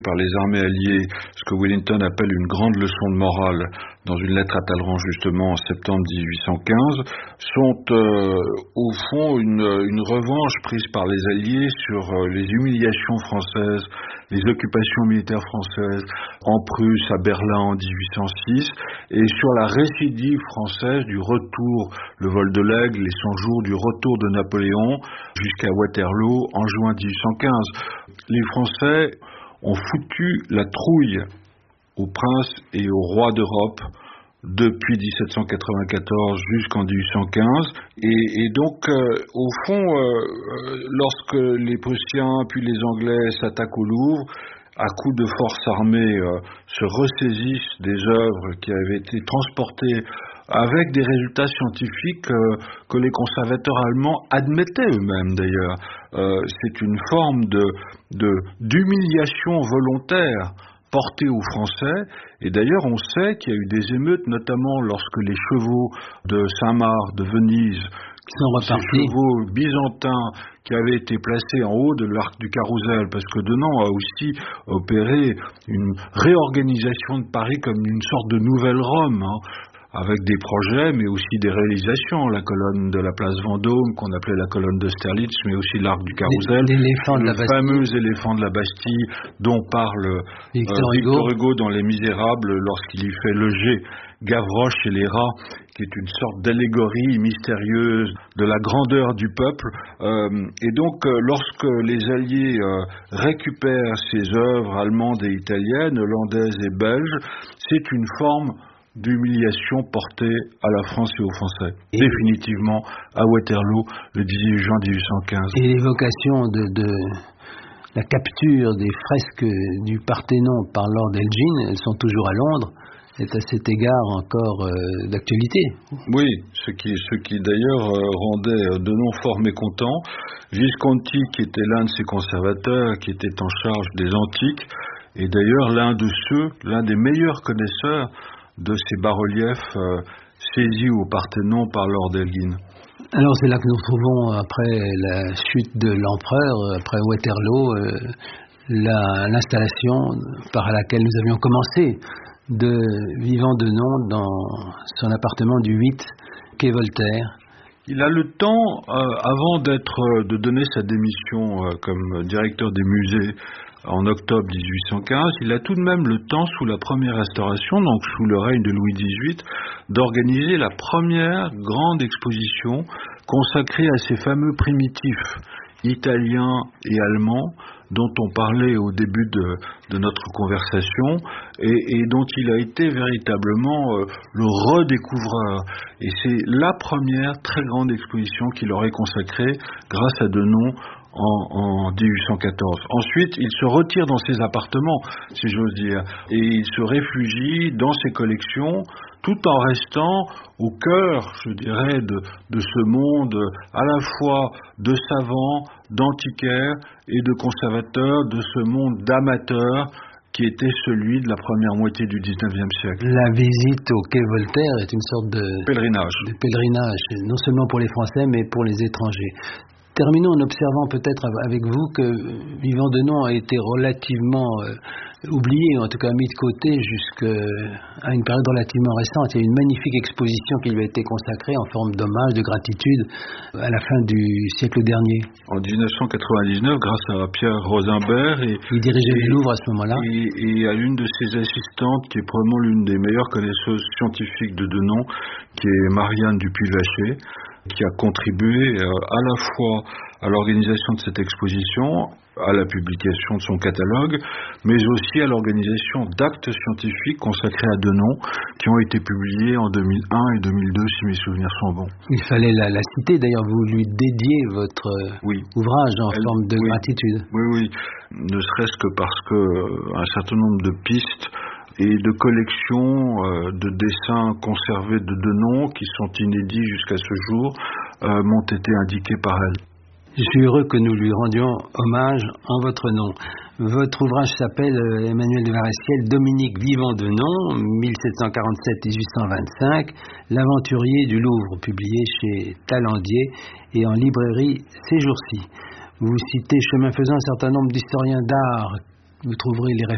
par les armées alliées, ce que Wellington appelle une grande leçon de morale dans une lettre à Talleyrand justement en septembre 1815, sont au fond une revanche prise par les alliés sur les humiliations françaises, les occupations militaires françaises en Prusse, à Berlin en 1806, et sur la récidive française du retour, le vol de l'Aigle, les 100 jours du retour de Napoléon jusqu'à Waterloo en juin 1815. Les Français ont foutu la trouille aux princes et aux rois d'Europe depuis 1794 jusqu'en 1815. Et donc, au fond, lorsque les Prussiens puis les Anglais s'attaquent au Louvre, à coups de force armée, se ressaisissent des œuvres qui avaient été transportées avec des résultats scientifiques que les conservateurs allemands admettaient eux-mêmes d'ailleurs. C'est une forme d'humiliation volontaire portée aux Français, et d'ailleurs on sait qu'il y a eu des émeutes, notamment lorsque les chevaux de Saint-Marc, de Venise, ces chevaux byzantins qui avaient été placés en haut de l'arc du Carrousel, parce que Denon a aussi opéré une réorganisation de Paris comme une sorte de nouvelle Rome, avec des projets, mais aussi des réalisations. La colonne de la place Vendôme, qu'on appelait la colonne d'Austerlitz, mais aussi l'arc du Carrousel. Le fameux éléphant de la Bastille, dont parle Victor Hugo dans Les Misérables, lorsqu'il y fait loger Gavroche et les rats, qui est une sorte d'allégorie mystérieuse de la grandeur du peuple. Et donc, lorsque les Alliés récupèrent ces œuvres allemandes et italiennes, hollandaises et belges, c'est une forme d'humiliation portée à la France et aux Français, définitivement à Waterloo le 18 juin 1815. Et l'évocation de la capture des fresques du Parthénon par Lord Elgin, elles sont toujours à Londres, est à cet égard encore d'actualité. Oui, ce qui d'ailleurs rendait Denon fort mécontent. Visconti, qui était l'un de ses conservateurs, qui était en charge des antiques, et d'ailleurs l'un des meilleurs connaisseurs de ces bas-reliefs saisis au Parthénon par Lord Elgin. Alors c'est là que nous retrouvons, après la chute de l'empereur, après Waterloo, l'installation par laquelle nous avions commencé de Vivant Denon dans son appartement du 8 quai Voltaire. Il a le temps, avant de donner sa démission comme directeur des musées en octobre 1815, il a tout de même le temps, sous la première restauration, donc sous le règne de Louis XVIII, d'organiser la première grande exposition consacrée à ces fameux primitifs italiens et allemands dont on parlait au début de notre conversation et dont il a été véritablement le redécouvreur. Et c'est la première très grande exposition qu'il aurait consacrée grâce à Denon en 1814. Ensuite, il se retire dans ses appartements, si j'ose dire, et il se réfugie dans ses collections, tout en restant au cœur, je dirais, de ce monde à la fois de savants, d'antiquaires et de conservateurs, de ce monde d'amateurs qui était celui de la première moitié du XIXe siècle. La visite au quai Voltaire est une sorte de pèlerinage, non seulement pour les Français, mais pour les étrangers. Terminons en observant peut-être avec vous que Vivant Denon a été relativement oublié, en tout cas mis de côté jusqu'à une période relativement récente. Il y a une magnifique exposition qui lui a été consacrée en forme d'hommage, de gratitude à la fin du siècle dernier. En 1999, grâce à Pierre Rosenberg. Il dirigeait le Louvre à ce moment-là. Et à l'une de ses assistantes, qui est probablement l'une des meilleures connaisseuses scientifiques de Denon, qui est Marianne Dupuy-Vacher, qui a contribué à la fois à l'organisation de cette exposition, à la publication de son catalogue, mais aussi à l'organisation d'actes scientifiques consacrés à Denon, qui ont été publiés en 2001 et 2002, si mes souvenirs sont bons. Il fallait la citer, d'ailleurs, vous lui dédiez votre ouvrage en forme de gratitude. Oui, ne serait-ce que parce que un certain nombre de pistes et de collections de dessins conservés de Denon, qui sont inédits jusqu'à ce jour, m'ont été indiqués par elle. Je suis heureux que nous lui rendions hommage en votre nom. Votre ouvrage s'appelle, Emmanuel de Varesquiel, Dominique Vivant Denon, 1747-1825, l'aventurier du Louvre, publié chez Talandier et en librairie ces jours-ci. Vous citez, chemin faisant, un certain nombre d'historiens d'art. Vous trouverez les références